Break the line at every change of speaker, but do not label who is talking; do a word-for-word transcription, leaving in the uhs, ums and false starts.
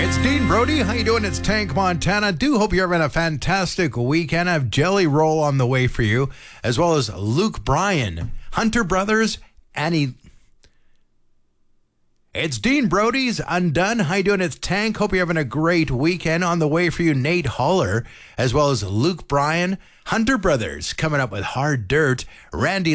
It's Dean Brody. How you doing? It's Tank Montana. Do hope you're having a fantastic weekend. I have Jelly Roll on the way for you, as well as Luke Bryan, Hunter Brothers, Annie. It's Dean Brody's Undone. How you doing? It's Tank. Hope you're having a great weekend. On the way for you, Nate Holler, as well as Luke Bryan, Hunter Brothers, coming up with Hard Dirt, Randy